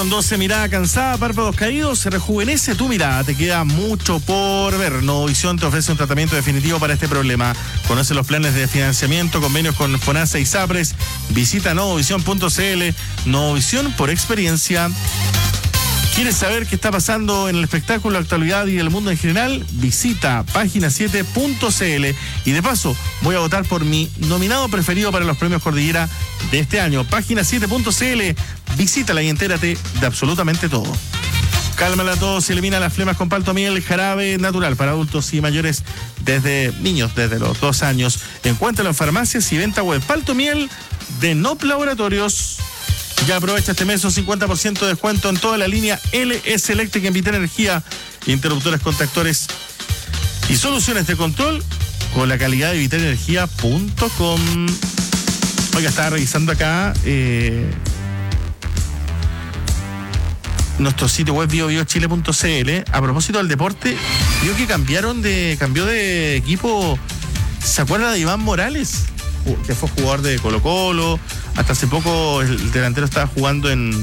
Con 12, mirada cansada, párpados caídos, se rejuvenece tu mirada, te queda mucho por ver. Novovisión te ofrece un tratamiento definitivo para este problema. Conoce los planes de financiamiento, convenios con FONASA y SAPRES. Visita novovisión.cl. Novovisión por experiencia. ¿Quieres saber qué está pasando en el espectáculo, actualidad y el mundo en general? Visita página7.cl. Y de paso, voy a votar por mi nominado preferido para los premios Cordillera de este año. Página7.cl. Visítala y entérate de absolutamente todo. Cálmala todo, se elimina las flemas con Paltomiel, jarabe natural para adultos y mayores desde niños, desde los 2 años. Encuéntralo en farmacias y venta web. Paltomiel de NOP Laboratorios. Ya aprovecha este mes un 50% de descuento en toda la línea LS Electric en Vital Energía, interruptores, contactores y soluciones de control con la calidad de vitalenergia.com. Oiga, estaba revisando acá nuestro sitio web biobiochile.cl. A propósito del deporte, vio que cambió de equipo. ¿Se acuerda de Iván Morales? Que fue jugador de Colo-Colo. Hasta hace poco el delantero estaba jugando en...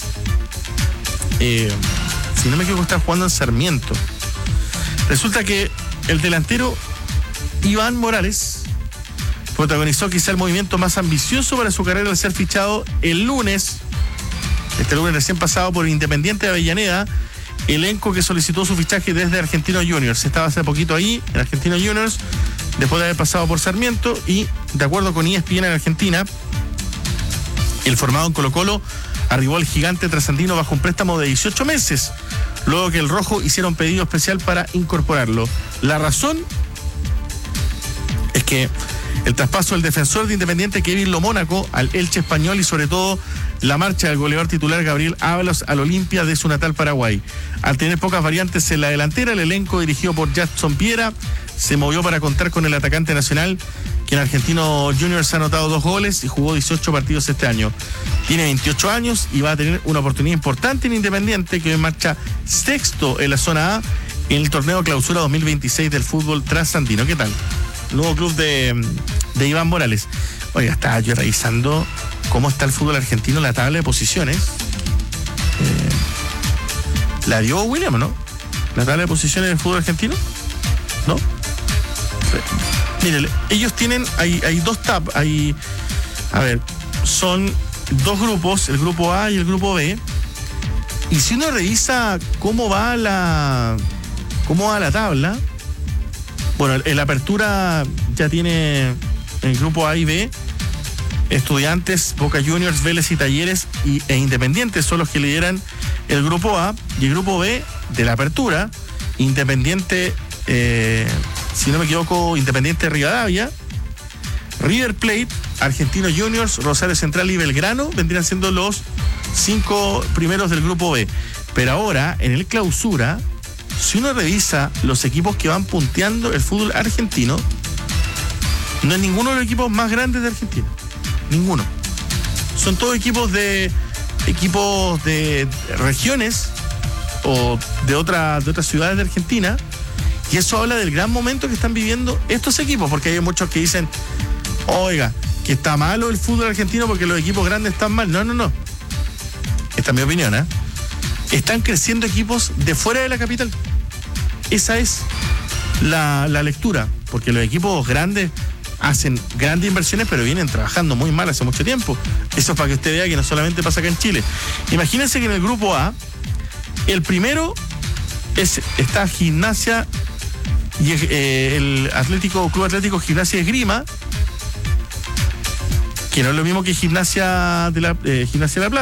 si no me equivoco, estaba jugando en Sarmiento. Resulta que el delantero Iván Morales protagonizó quizá el movimiento más ambicioso para su carrera al ser fichado el lunes, este lunes recién pasado, por Independiente de Avellaneda, elenco que solicitó su fichaje desde Argentinos Juniors. Estaba hace poquito ahí, en Argentinos Juniors, después de haber pasado por Sarmiento, y de acuerdo con ESPN en Argentina, el formado en Colo-Colo arribó al gigante trasandino bajo un préstamo de 18 meses, luego que el rojo hiciera un pedido especial para incorporarlo. La razón es que el traspaso del defensor de Independiente Kevin Lo Mónaco al Elche español y sobre todo la marcha del goleador titular Gabriel Ábalos al Olimpia de su natal Paraguay. Al tener pocas variantes en la delantera, el elenco dirigido por Jackson Piera se movió para contar con el atacante nacional, que en Argentinos Juniors ha anotado 2 goles y jugó 18 partidos este año. Tiene 28 años y va a tener una oportunidad importante en Independiente, que hoy marcha sexto en la zona A en el torneo Clausura 2026 del fútbol trasandino. ¿Qué tal? Nuevo club de Iván Morales. Oiga, estaba yo revisando cómo está el fútbol argentino en la tabla de posiciones. ¿La dio William, no? ¿La tabla de posiciones del fútbol argentino? ¿No? Mire, ellos tienen, hay 2 tabs, a ver, son 2 grupos, el grupo A y el grupo B. Y si uno revisa cómo va la tabla, bueno, en la apertura ya tiene el grupo A y B, Estudiantes, Boca Juniors, Vélez y Talleres e Independientes son los que lideran el grupo A, y el grupo B de la apertura, Independiente, si no me equivoco, Independiente Rivadavia, River Plate, Argentinos Juniors, Rosario Central y Belgrano vendrían siendo los 5 primeros del grupo B. Pero ahora, en el Clausura, si uno revisa los equipos que van punteando el fútbol argentino, no es ninguno de los equipos más grandes de Argentina. Ninguno. Son todos equipos de regiones o de otras ciudades de Argentina. Y eso habla del gran momento que están viviendo estos equipos, porque hay muchos que dicen, oiga, que está malo el fútbol argentino porque los equipos grandes están mal. No. Esta es mi opinión, ¿eh? Están creciendo equipos de fuera de la capital. Esa es la lectura, porque los equipos grandes hacen grandes inversiones, pero vienen trabajando muy mal hace mucho tiempo. Eso es para que usted vea que no solamente pasa acá en Chile. Imagínense que en el grupo A, el primero está Gimnasia y el Club Atlético Gimnasia Esgrima, que no es lo mismo que Gimnasia de la Plata.